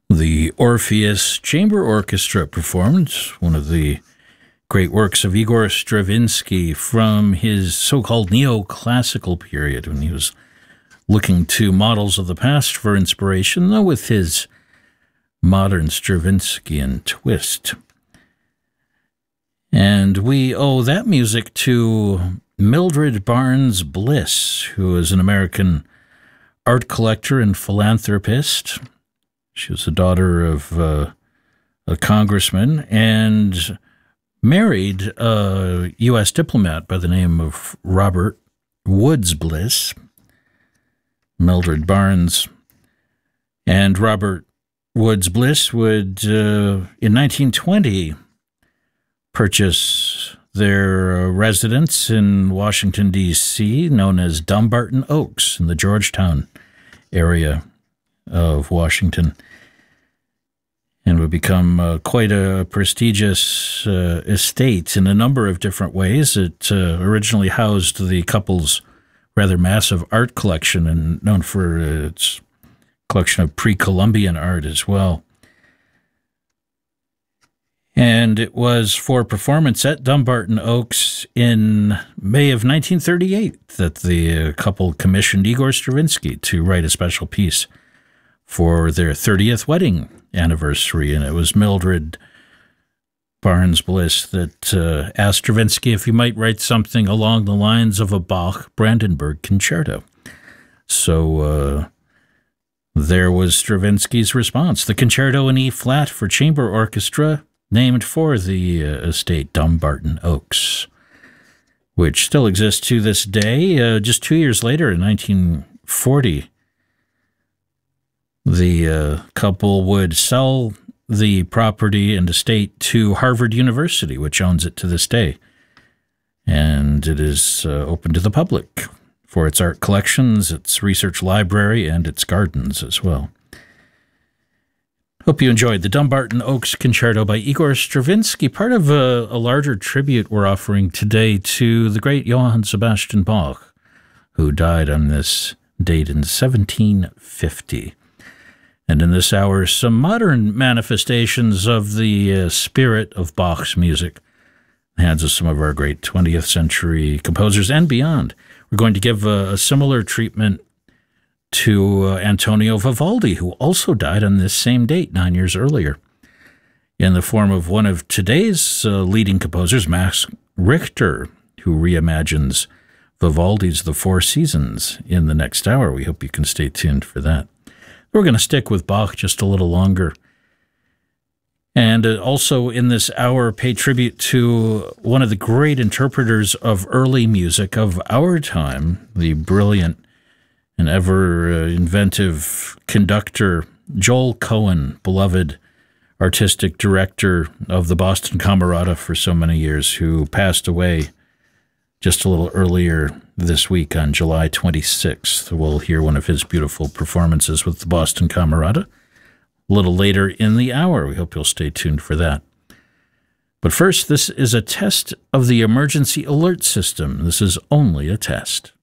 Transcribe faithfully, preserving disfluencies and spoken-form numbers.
The Orpheus Chamber Orchestra performed one of the great works of Igor Stravinsky from his so-called neoclassical period, when he was looking to models of the past for inspiration, though with his modern Stravinsky twist. And we owe that music to Mildred Barnes Bliss, who is an American art collector and philanthropist. She was the daughter of uh, a congressman and married a U S diplomat by the name of Robert Woods Bliss. Mildred Barnes and Robert Woods Bliss would, uh, in nineteen twenty, purchase their uh, residence in Washington, D C, known as Dumbarton Oaks in the Georgetown area of Washington, and would become uh, quite a prestigious uh, estate in a number of different ways. It uh, originally housed the couple's rather massive art collection, and known for its collection of pre-Columbian art as well. And it was for performance at Dumbarton Oaks in May of nineteen thirty-eight that the couple commissioned Igor Stravinsky to write a special piece for their thirtieth wedding anniversary. And it was Mildred Barnes Bliss that uh, asked Stravinsky if he might write something along the lines of a Bach Brandenburg concerto. So uh, there was Stravinsky's response, the Concerto in E-flat for Chamber Orchestra, named for the uh, estate Dumbarton Oaks, which still exists to this day. Uh, just two years later, in nineteen forty, the uh, couple would sell the property and estate to Harvard University, which owns it to this day. And it is uh, open to the public for its art collections, its research library, and its gardens as well. Hope you enjoyed the Dumbarton Oaks Concerto by Igor Stravinsky, part of a, a larger tribute we're offering today to the great Johann Sebastian Bach, who died on this date in seventeen fifty. And in this hour, some modern manifestations of the uh, spirit of Bach's music, in the hands of some of our great twentieth century composers and beyond. We're going to give a, a similar treatment to uh, Antonio Vivaldi, who also died on this same date, nine years earlier, in the form of one of today's uh, leading composers, Max Richter, who reimagines Vivaldi's The Four Seasons in the next hour. We hope you can stay tuned for that. We're going to stick with Bach just a little longer. And uh, also in this hour, pay tribute to one of the great interpreters of early music of our time, the brilliant and ever uh, inventive conductor Joel Cohen, beloved artistic director of the Boston Camerata for so many years, who passed away just a little earlier this week on July twenty-sixth. We'll hear one of his beautiful performances with the Boston Camerata a little later in the hour. We hope you'll stay tuned for that. But first, this is a test of the emergency alert system. This is only a test.